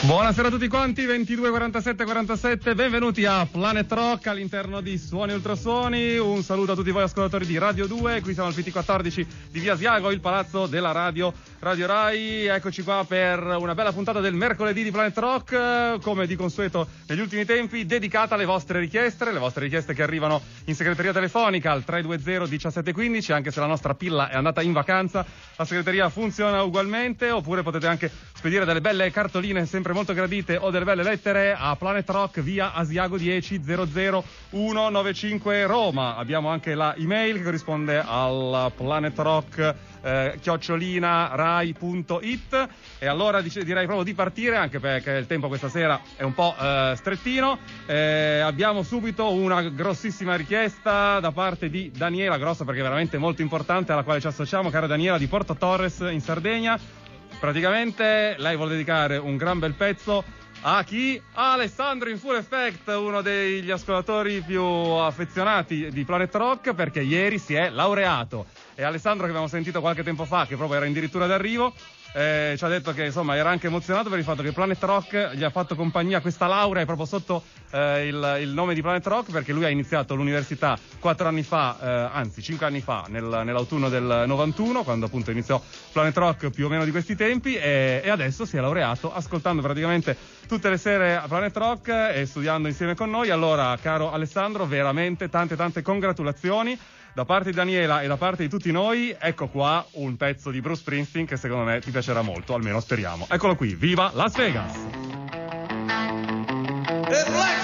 Buonasera a tutti quanti, 22:47, benvenuti a Planet Rock all'interno di Suoni Ultrasuoni. Un saluto a tutti voi ascoltatori di Radio 2, qui siamo al PT14 di Via Asiago, il palazzo della Radio Rai. Eccoci qua per una bella puntata del mercoledì di Planet Rock, come di consueto negli ultimi tempi, dedicata alle vostre richieste che arrivano in segreteria telefonica al 320 1715, anche se la nostra pilla è andata in vacanza, la segreteria funziona ugualmente, oppure potete anche spedire delle belle cartoline sempre molto gradite o delle belle lettere a Planet Rock, via Asiago 10 00195 Roma. Abbiamo anche la email che corrisponde al planetrock @rai.it. E allora direi proprio di partire, anche perché il tempo questa sera è un po' strettino. Abbiamo subito una grossissima richiesta da parte di Daniela, grossa perché è veramente molto importante, alla quale ci associamo. Cara Daniela di Porto Torres in Sardegna, praticamente lei vuole dedicare un gran bel pezzo a chi? A Alessandro in Full Effect, uno degli ascoltatori più affezionati di Planet Rock, perché ieri si è laureato. E Alessandro, che abbiamo sentito qualche tempo fa, che proprio era addirittura d'arrivo, ci ha detto che insomma era anche emozionato per il fatto che Planet Rock gli ha fatto compagnia. Questa laurea è proprio sotto il nome di Planet Rock, perché lui ha iniziato l'università 4 anni fa, anzi 5 anni fa, nell'autunno del 91, quando appunto iniziò Planet Rock, più o meno di questi tempi, e adesso si è laureato ascoltando praticamente tutte le sere a Planet Rock e studiando insieme con noi. Allora, caro Alessandro, veramente tante congratulazioni da parte di Daniela e da parte di tutti noi. Ecco qua un pezzo di Bruce Springsteen che secondo me ti piacerà molto, almeno speriamo. Eccolo qui, viva Las Vegas!